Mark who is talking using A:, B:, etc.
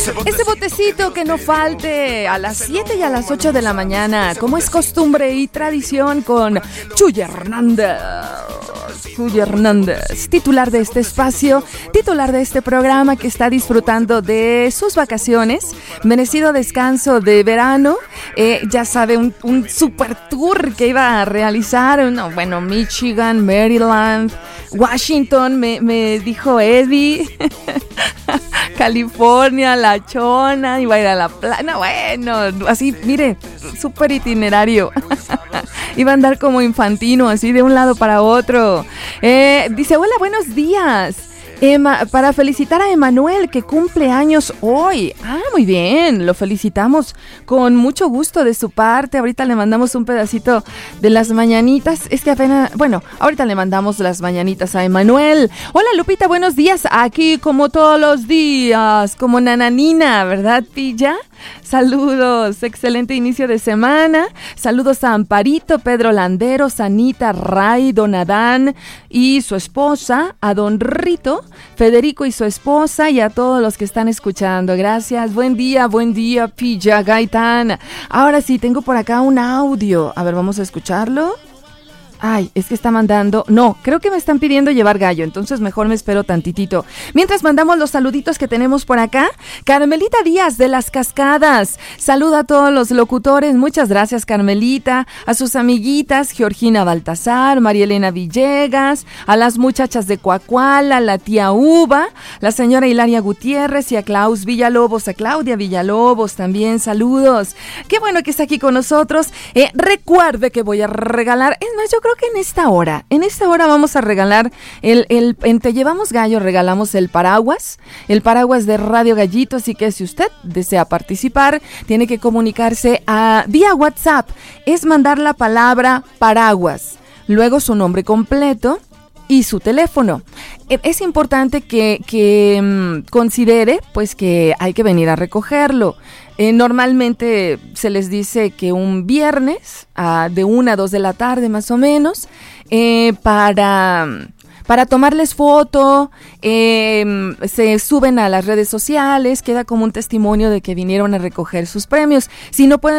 A: Ese botecito que no falte a las 7 y a las 8 de la mañana, como es costumbre y tradición, con Chuy Hernández. Chuy Hernández, titular de este espacio, titular de este programa, que está disfrutando de sus vacaciones, merecido descanso de verano. Ya sabe, un super tour que iba a realizar, Michigan, Maryland, Washington, me dijo Eddie, California, La Chona, iba a ir a la playa, así, mire, súper itinerario. Iba a andar como infantino, así de un lado para otro. Dice, hola, buenos días. Para felicitar a Emanuel, que cumple años hoy. Muy bien, lo felicitamos con mucho gusto de su parte. Ahorita le mandamos un pedacito de las mañanitas. Es que ahorita le mandamos las mañanitas a Emanuel. Hola, Lupita, buenos días. Aquí como todos los días, como nananina, ¿verdad, Pilla? Saludos, excelente inicio de semana. Saludos a Amparito, Pedro Landeros, Anita, Ray, Don Adán y su esposa, a Don Rito, Federico y su esposa, y a todos los que están escuchando. Gracias, buen día, Pilla Gaitán. Ahora sí, tengo por acá un audio. A ver, vamos a escucharlo. Es que está mandando... No, creo que me están pidiendo llevar gallo, entonces mejor me espero tantitito. Mientras mandamos los saluditos que tenemos por acá. Carmelita Díaz de Las Cascadas. Saluda a todos los locutores. Muchas gracias, Carmelita. A sus amiguitas, Georgina Baltasar, María Elena Villegas, a las muchachas de Coacuala, la tía Uva, la señora Hilaria Gutiérrez y a Klaus Villalobos, a Claudia Villalobos también. Saludos. Qué bueno que está aquí con nosotros. Recuerde que voy a regalar... Es más, yo creo que en esta hora vamos a regalar en Te Llevamos Gallo, regalamos el paraguas de Radio Gallito, así que si usted desea participar, tiene que comunicarse vía WhatsApp, es mandar la palabra paraguas, luego su nombre completo y su teléfono. Es importante que considere pues que hay que venir a recogerlo. Normalmente se les dice que un viernes de 1 a 2 de la tarde más o menos, para tomarles foto, se suben a las redes sociales, queda como un testimonio de que vinieron a recoger sus premios. Si no pueden